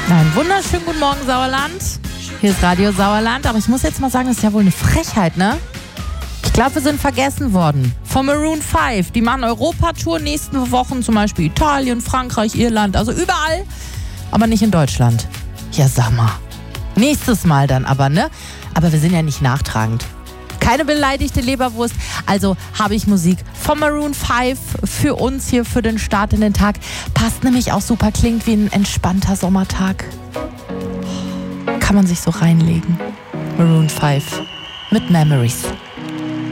Einen wunderschönen guten Morgen, Sauerland. Hier ist Radio Sauerland, aber ich muss jetzt mal sagen, das ist ja wohl eine Frechheit, ne? Ich glaube, wir sind vergessen worden. Von Maroon 5. Die machen Europatour nächsten Wochen, zum Beispiel Italien, Frankreich, Irland, also überall, aber nicht in Deutschland. Ja, sag mal. Nächstes Mal dann aber, ne? Aber wir sind ja nicht nachtragend. Keine beleidigte Leberwurst. Also habe ich Musik von Maroon 5 für uns hier für den Start in den Tag. Passt nämlich auch super, klingt wie ein entspannter Sommertag. Kann man sich so reinlegen. Maroon 5 mit Memories.